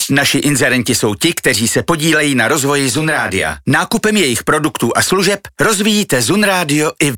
Naši inzerenti jsou ti, kteří se podílejí na rozvoji Zun Rádia. Nákupem jejich produktů a služeb rozvíjíte Zun Rádio i